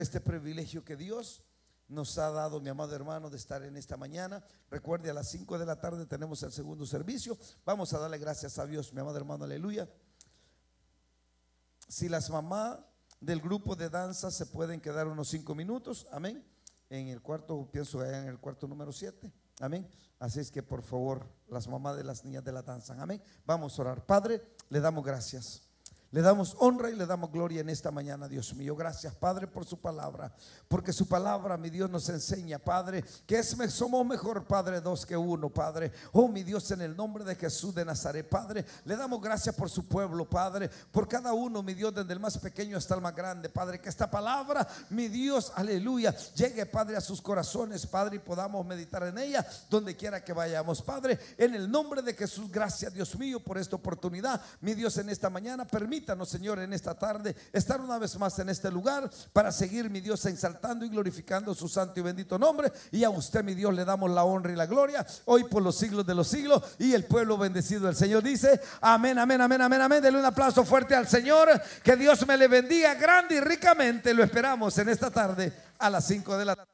este privilegio que Dios nos ha dado, mi amado hermano, de estar en esta mañana. Recuerde, a las 5 de la tarde tenemos el segundo servicio. Vamos a darle gracias a Dios, mi amado hermano, aleluya. Si las mamás del grupo de danza se pueden quedar unos 5 minutos, amén. En el cuarto, pienso en el cuarto número 7, amén. Así es que por favor, las mamás de las niñas de la danza, amén. Vamos a orar. Padre, le damos gracias. Le damos honra y le damos gloria en esta mañana, Dios mío. Gracias, Padre, por su palabra, porque su palabra, mi Dios, nos enseña, Padre, que somos mejor, Padre, dos que uno, Padre. Oh, mi Dios, en el nombre de Jesús de Nazaret, Padre, le damos gracias por su pueblo, Padre, por cada uno, mi Dios, desde el más pequeño hasta el más grande, Padre. Que esta palabra, mi Dios, aleluya, llegue, Padre, a sus corazones, Padre, y podamos meditar en ella donde quiera que vayamos, Padre. En el nombre de Jesús, gracias, Dios mío, por esta oportunidad, mi Dios, en esta mañana. Permítanos, Señor, en esta tarde estar una vez más en este lugar para seguir, mi Dios, exaltando y glorificando su santo y bendito nombre. Y a usted, mi Dios, le damos la honra y la gloria hoy por los siglos de los siglos. Y el pueblo bendecido del Señor dice amén, amén, amén, amén, amén. Denle un aplauso fuerte al Señor. Que Dios me le bendiga grande y ricamente. Lo esperamos en esta tarde a las 5 de la tarde.